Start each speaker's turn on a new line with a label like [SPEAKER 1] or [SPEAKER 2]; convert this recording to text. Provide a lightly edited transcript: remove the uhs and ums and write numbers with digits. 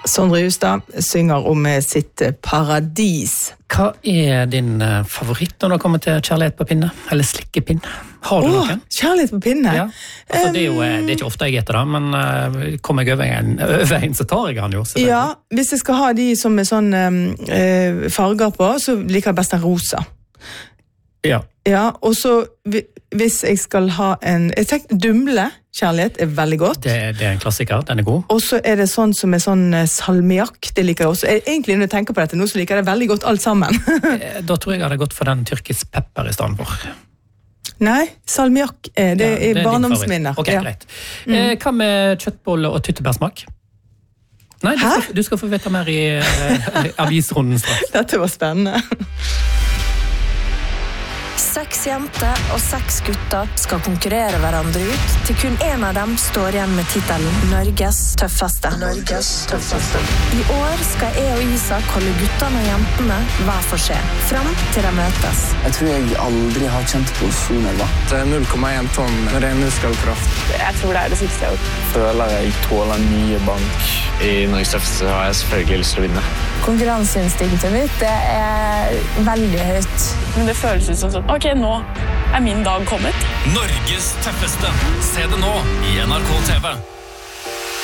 [SPEAKER 1] Sondre Justad synger om sitt paradis.
[SPEAKER 2] Hva din favoritt når det kommer til kjærlighet på pinne? Eller slikkepinn? Har du noen?
[SPEAKER 1] Kjærlighet på pinne?
[SPEAKER 2] Ja. Altså, det er ikke ofte jeg etter det, men kommer jeg over en så tar jeg han jo.
[SPEAKER 1] Ja, hvis jeg skal ha de som er sånn farger på, så liker jeg best en rosa.
[SPEAKER 2] Ja.
[SPEAKER 1] Ja, og så hvis jeg skal ha jeg tenker dumle kjærlighet er veldig godt.
[SPEAKER 2] Det er en klassiker, den er god.
[SPEAKER 1] Og så er det sånn som er sånn salmiakk, det liker jeg også. Egentlig når jeg tenker på dette nå, så liker jeg det veldig godt alt sammen.
[SPEAKER 2] Da tror jeg hadde gått for den tyrkisk pepper i stedet for.
[SPEAKER 1] Nei, salmiakk det er barndomsminner.
[SPEAKER 2] Ok, greit. Hva med kjøttbolle og tyttebærsmak? Nei, du skal få vite mer i avisrunden straks.
[SPEAKER 1] Dette var spennende.
[SPEAKER 3] 6 jenter og 6 gutter skal konkurrere hverandre ut, til kun en av dem står igjen med titelen Norges tøffeste. I år skal jeg og Isak holde guttene og jentene hver for seg, frem til de møtes.
[SPEAKER 4] Jeg tror jeg aldri har kjent på så nerver. Det er 0,1 tonn med ren muskelkraft.
[SPEAKER 5] Jeg tror det er det siste jeg har gjort.
[SPEAKER 4] Føler jeg tåler mye bank. I Norges tøffeste har jeg selvfølgelig lyst til å vinne.
[SPEAKER 5] Konkurranseinstinktet mitt, det er veldig høyt. Men det føles ut som sånn, ok, nå er min dag kommet.
[SPEAKER 6] Norges tøffeste. Se det nå i NRK TV.